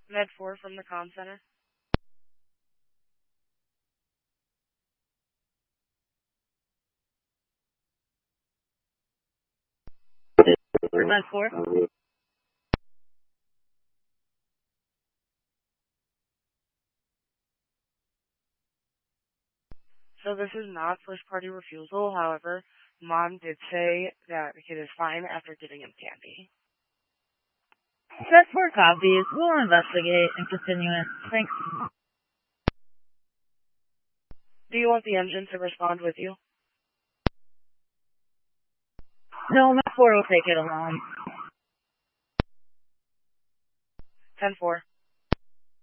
Med 4 from the comm center. Med 4. So this is not first-party refusal. However, Mom did say that the kid is fine after giving him candy. Med 4 copies. We'll investigate and continue it. Thanks. Do you want the engine to respond with you? No, Med 4 will take it alone. 10-4.